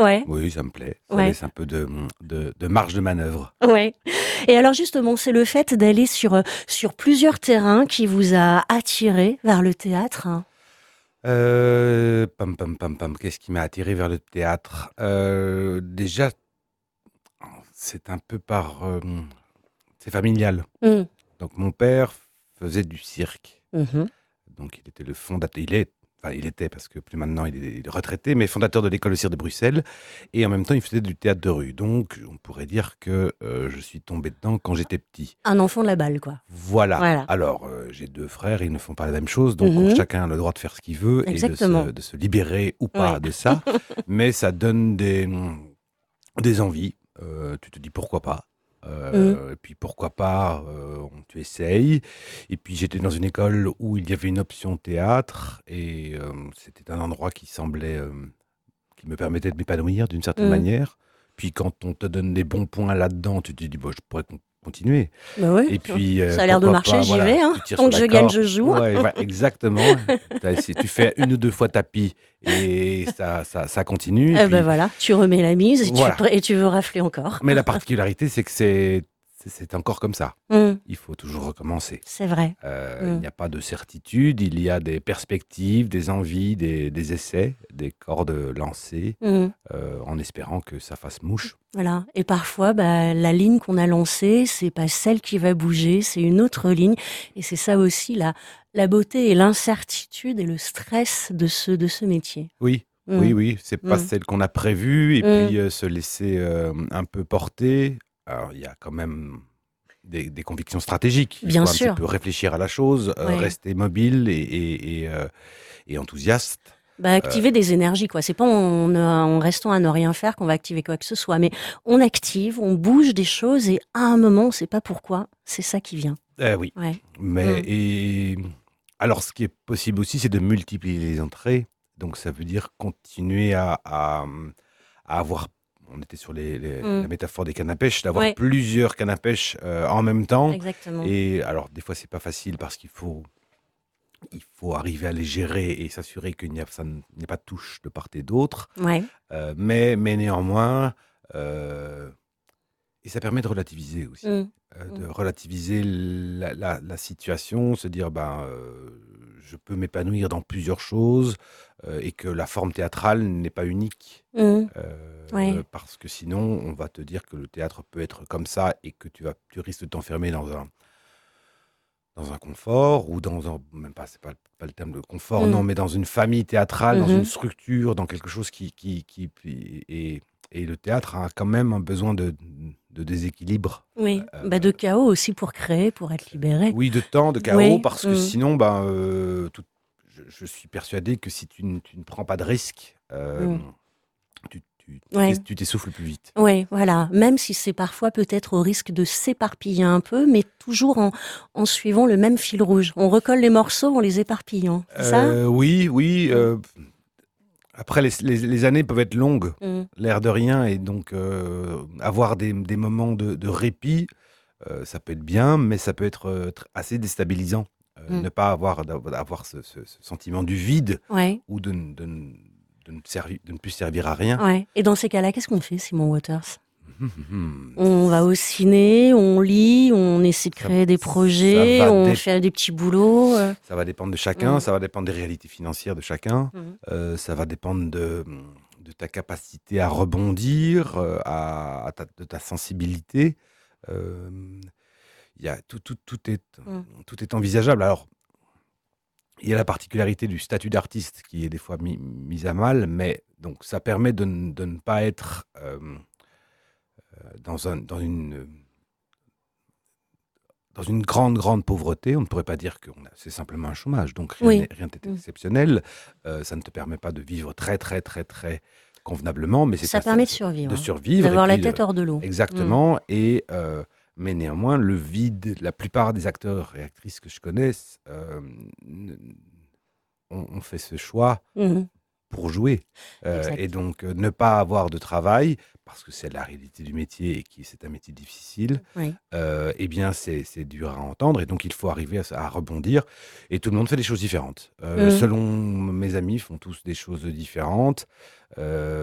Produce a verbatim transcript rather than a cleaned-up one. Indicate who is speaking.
Speaker 1: Ouais.
Speaker 2: Oui, ça me plaît. Ça
Speaker 1: Ouais.
Speaker 2: laisse un peu de, de, de marge de manœuvre.
Speaker 1: Ouais. Et alors justement, c'est le fait d'aller sur, euh, sur plusieurs terrains qui vous a attiré vers le théâtre?
Speaker 2: Euh, pam, pam, pam, pam. Qu'est-ce qui m'a attiré vers le théâtre? Euh, déjà, c'est un peu par... euh, c'est familial.
Speaker 1: Mmh.
Speaker 2: Donc mon père faisait du cirque.
Speaker 1: Mmh.
Speaker 2: Donc il était le fondateur, il est, enfin il était parce que plus maintenant il est retraité, mais fondateur de l'école de cirque de Bruxelles. Et en même temps il faisait du théâtre de rue. Donc on pourrait dire que euh, je suis tombé dedans quand j'étais petit.
Speaker 1: Un enfant de la balle, quoi.
Speaker 2: Voilà.
Speaker 1: Voilà.
Speaker 2: Alors euh, j'ai deux frères, ils ne font pas la même chose, donc
Speaker 1: Mmh.
Speaker 2: chacun a le droit de faire ce qu'il veut et de
Speaker 1: Exactement.
Speaker 2: se, de se libérer ou pas
Speaker 1: Ouais.
Speaker 2: de ça. Mais ça donne des, des envies. Euh, tu te dis pourquoi pas. Euh, Et puis pourquoi pas, euh, on- tu essayes. Et puis j'étais dans une école où il y avait une option théâtre et euh, c'était un endroit qui semblait, euh, qui me permettait de m'épanouir d'une certaine
Speaker 1: Mmh.
Speaker 2: manière. Puis quand on te donne des bons points là-dedans, tu te dis bon, je pourrais con- continuer.
Speaker 1: Bah oui,
Speaker 2: Et puis euh,
Speaker 1: ça a l'air de
Speaker 2: pourquoi
Speaker 1: marcher,
Speaker 2: pas,
Speaker 1: j'y
Speaker 2: voilà,
Speaker 1: vais, hein.
Speaker 2: tu tires
Speaker 1: Tant
Speaker 2: sur
Speaker 1: que
Speaker 2: la
Speaker 1: je gagne,
Speaker 2: corde.
Speaker 1: je joue.
Speaker 2: Ouais, ouais, exactement. T'as essayé- tu fais une ou deux fois tapis et ça, ça, ça continue. Et
Speaker 1: Eh ben
Speaker 2: puis
Speaker 1: voilà, tu remets la mise et tu,
Speaker 2: voilà.
Speaker 1: pr- et tu veux rafler encore.
Speaker 2: Mais la particularité, c'est que c'est c'est c'est encore comme ça.
Speaker 1: Mmh.
Speaker 2: Il faut toujours recommencer.
Speaker 1: C'est vrai.
Speaker 2: Euh,
Speaker 1: Mm.
Speaker 2: Il n'y a pas de certitude, il y a des perspectives, des envies, des, des essais, des cordes lancées,
Speaker 1: Mmh.
Speaker 2: euh, en espérant que ça fasse mouche.
Speaker 1: Voilà. Et parfois, bah, la ligne qu'on a lancée, c'est pas celle qui va bouger, c'est une autre ligne. Et c'est ça aussi la, la beauté et l'incertitude et le stress de ce, de ce métier.
Speaker 2: Oui,
Speaker 1: Mm.
Speaker 2: oui, oui, c'est pas
Speaker 1: Mm.
Speaker 2: celle qu'on a prévue, et
Speaker 1: Mm.
Speaker 2: puis euh, se laisser euh, un peu porter. Alors, il y a quand même des, des convictions stratégiques. Il
Speaker 1: Bien
Speaker 2: faut un
Speaker 1: sûr.
Speaker 2: petit peu réfléchir à la chose, euh,
Speaker 1: Ouais.
Speaker 2: rester mobile et, et, et, euh, et enthousiaste.
Speaker 1: Bah, activer des énergies, quoi. C'est pas en, en restant à ne rien faire qu'on va activer quoi que ce soit, mais on active, on bouge des choses et à un moment, on sait pas pourquoi, c'est ça qui vient.
Speaker 2: Euh, oui,
Speaker 1: Ouais.
Speaker 2: mais
Speaker 1: Mm.
Speaker 2: et alors ce qui est possible aussi, c'est de multiplier les entrées. Donc ça veut dire continuer à, à, à avoir. On était sur les, les-
Speaker 1: Mm.
Speaker 2: la métaphore des cannes à pêche, d'avoir
Speaker 1: Ouais.
Speaker 2: plusieurs cannes à pêche euh, en même temps.
Speaker 1: Exactement.
Speaker 2: Et alors des fois c'est pas facile parce qu'il faut il faut arriver à les gérer et s'assurer qu'il n'y a, ça n- n'y a pas de touche de part et d'autre.
Speaker 1: Ouais.
Speaker 2: Euh, mais, mais néanmoins, euh, et ça permet de relativiser aussi.
Speaker 1: Mm.
Speaker 2: Euh,
Speaker 1: Mm.
Speaker 2: de relativiser la, la- la situation, se dire ben, euh, je peux m'épanouir dans plusieurs choses euh, et que la forme théâtrale n'est pas unique.
Speaker 1: Mm.
Speaker 2: Euh,
Speaker 1: Ouais.
Speaker 2: Parce que sinon, on va te dire que le théâtre peut être comme ça et que tu, vas, tu risques de t'enfermer dans un, dans un confort ou dans un. Même pas, c'est pas, pas le terme de confort,
Speaker 1: Mm.
Speaker 2: non, mais dans une famille théâtrale, dans une
Speaker 1: Mhm.
Speaker 2: structure, dans quelque chose qui. qui, qui et, et le théâtre a quand même un besoin de, de déséquilibre.
Speaker 1: Oui.
Speaker 2: Euh,
Speaker 1: Bah, de chaos aussi pour créer, pour être libéré.
Speaker 2: Oui, de temps, de chaos,
Speaker 1: Oui.
Speaker 2: parce que
Speaker 1: Mm.
Speaker 2: sinon, ben, euh, tout- je, je suis persuadé que si tu, ne- tu ne prends pas de risques, euh,
Speaker 1: Mm.
Speaker 2: tu tu-
Speaker 1: Ouais.
Speaker 2: tu t'essouffles plus vite.
Speaker 1: Oui, voilà. Même si c'est parfois peut-être au risque de s'éparpiller un peu, mais toujours en, en suivant le même fil rouge. On recolle les morceaux en les éparpillant. C'est ça?
Speaker 2: Euh, oui, oui. euh, après, les, les- les années peuvent être longues,
Speaker 1: Mm.
Speaker 2: l'air de rien, et donc euh, avoir des, des moments de, de répit, euh, ça peut être bien, mais ça peut être euh, tr- assez déstabilisant. Euh,
Speaker 1: Mm.
Speaker 2: Ne pas avoir, d'avoir avoir ce, ce- ce sentiment du vide
Speaker 1: Ouais.
Speaker 2: ou de, ne- de, ne- de ne servi- de ne plus servir à rien.
Speaker 1: Ouais. Et dans ces cas-là, qu'est-ce qu'on fait, Simon Waters?
Speaker 2: Hum, hum, hum.
Speaker 1: On va au ciné, on lit, on essaie de
Speaker 2: Ça-
Speaker 1: créer des
Speaker 2: ça
Speaker 1: projets,
Speaker 2: va
Speaker 1: on
Speaker 2: dé-
Speaker 1: fait des petits boulots. euh.
Speaker 2: Ça va dépendre de chacun,
Speaker 1: Mm.
Speaker 2: ça va dépendre des réalités financières de chacun,
Speaker 1: Mhm.
Speaker 2: euh, ça va dépendre de, de ta capacité à rebondir, euh, à, à ta, de ta sensibilité. Euh, il y a, tout, tout, tout, est,
Speaker 1: Mm.
Speaker 2: tout est envisageable. Alors, il y a la particularité du statut d'artiste qui est des fois mis, mise à mal, mais donc ça permet de, ne- de ne pas être euh, euh, dans, un, dans une dans une grande, grande pauvreté. On ne pourrait pas dire que on a- c'est simplement un chômage, donc rien
Speaker 1: Oui.
Speaker 2: n'est rien n'est
Speaker 1: Mm.
Speaker 2: exceptionnel. Euh, ça ne te permet pas de vivre très, très, très, très convenablement, mais c'est
Speaker 1: Ça
Speaker 2: pas-
Speaker 1: permet de survivre.
Speaker 2: de
Speaker 1: hein.
Speaker 2: survivre.
Speaker 1: D'avoir
Speaker 2: et
Speaker 1: la
Speaker 2: puis de-
Speaker 1: tête hors de l'eau.
Speaker 2: Exactement. Et, euh, mais néanmoins, le vide, la plupart des acteurs et actrices que je connais, euh, n- ont, ont fait ce choix
Speaker 1: Mm. Mhm.
Speaker 2: pour jouer. Euh,
Speaker 1: Exact.
Speaker 2: et donc, euh, ne pas avoir de travail, parce que c'est la réalité du métier et que c'est un métier difficile,
Speaker 1: Oui.
Speaker 2: euh, eh bien, c'est c'est dur à entendre. Et donc, il faut arriver à, s- à rebondir. Et tout le monde fait des choses différentes. Euh,
Speaker 1: Mhm.
Speaker 2: Selon mes amis, font tous des choses différentes. Euh,